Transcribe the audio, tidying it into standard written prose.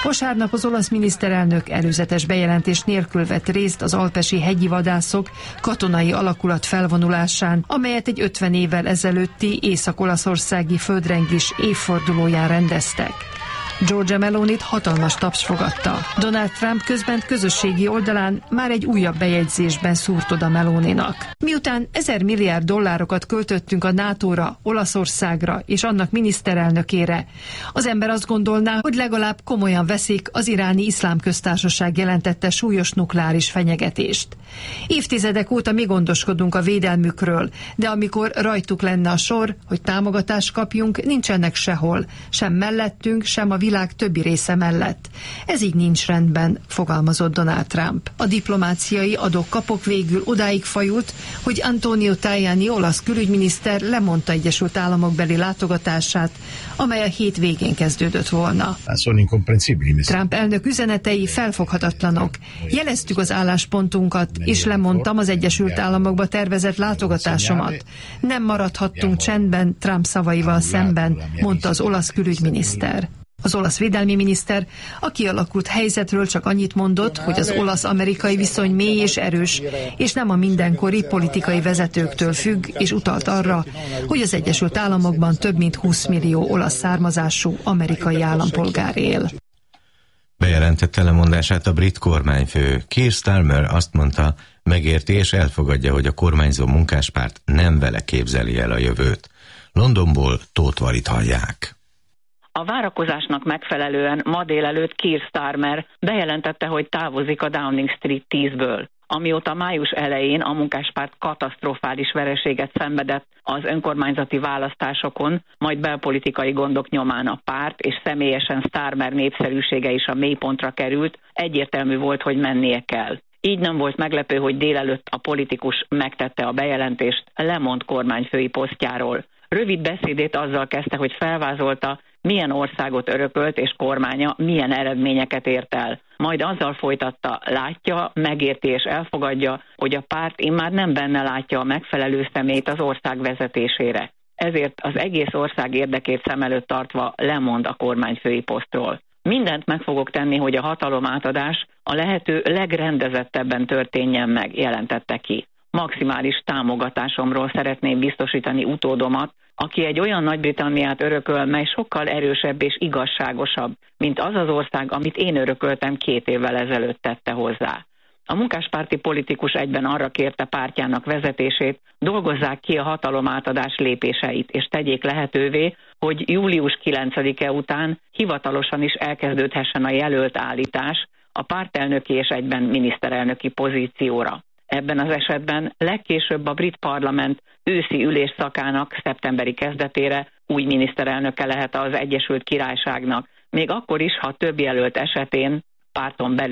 Vasárnap az olasz miniszterelnök előzetes bejelentés nélkül vett részt az alpesi hegyi vadászok katonai alakulat felvonulásán, amelyet egy 50 évvel ezelőtti észak-olaszországi földrengés évfordulóján rendeztek. Giorgia Melonit hatalmas taps fogadta. Donald Trump közben közösségi oldalán már egy újabb bejegyzésben szúrt oda Meloninak. Miután 1000 milliárd dollárokat költöttünk a NATO-ra, Olaszországra és annak miniszterelnökére, az ember azt gondolná, hogy legalább komolyan veszik az iráni iszlám köztársaság jelentette súlyos nukleáris fenyegetést. Évtizedek óta mi gondoskodunk a védelmükről, de amikor rajtuk lenne a sor, hogy támogatást kapjunk, nincsenek sehol, sem mellettünk, sem a világ többi része mellett. Ez így nincs rendben, fogalmazott Donald Trump. A diplomáciai adok-kapok végül odáig fajult, hogy Antonio Tajani olasz külügyminiszter lemondta Egyesült Államok beli látogatását, amely a hét végén kezdődött volna. Trump elnök üzenetei felfoghatatlanok. Jeleztük az álláspontunkat, és lemondtam az Egyesült Államokba tervezett látogatásomat. Nem maradhattunk csendben Trump szavaival szemben, mondta az olasz külügyminiszter. Az olasz védelmi miniszter a kialakult helyzetről csak annyit mondott, hogy az olasz-amerikai viszony mély és erős, és nem a mindenkori politikai vezetőktől függ, és utalt arra, hogy az Egyesült Államokban több mint 20 millió olasz származású amerikai állampolgár él. Bejelentette lemondását a brit kormányfő. Keir Starmer azt mondta, megérti és elfogadja, hogy a kormányzó munkáspárt nem vele képzeli el a jövőt. Londonból Tóth Valit hallják. A várakozásnak megfelelően ma délelőtt Keir Starmer bejelentette, hogy távozik a Downing Street 10-ből. Amióta május elején a munkáspárt katasztrofális vereséget szenvedett az önkormányzati választásokon, majd belpolitikai gondok nyomán a párt és személyesen Starmer népszerűsége is a mélypontra került, egyértelmű volt, hogy mennie kell. Így nem volt meglepő, hogy délelőtt a politikus megtette a bejelentést, lemond kormányfői posztjáról. Rövid beszédét azzal kezdte, hogy felvázolta, milyen országot örökölt és kormánya milyen eredményeket ért el. Majd azzal folytatta, látja, megérti és elfogadja, hogy a párt immár nem benne látja a megfelelő személyt az ország vezetésére. Ezért az egész ország érdekét szem előtt tartva lemond a kormányfői posztról. Mindent meg fogok tenni, hogy a hatalomátadás a lehető legrendezettebben történjen meg, jelentette ki. Maximális támogatásomról szeretném biztosítani utódomat, aki egy olyan Nagy-Britanniát örököl, mely sokkal erősebb és igazságosabb, mint az az ország, amit én örököltem 2 évvel ezelőtt, tette hozzá. A munkáspárti politikus egyben arra kérte pártjának vezetését, dolgozzák ki a hatalomátadás lépéseit, és tegyék lehetővé, hogy július 9-e után hivatalosan is elkezdődhessen a jelölt állítás a pártelnöki és egyben miniszterelnöki pozícióra. Ebben az esetben legkésőbb a brit parlament őszi ülésszakának szeptemberi kezdetére új miniszterelnöke lehet az Egyesült Királyságnak, még akkor is, ha több jelölt esetén párton belül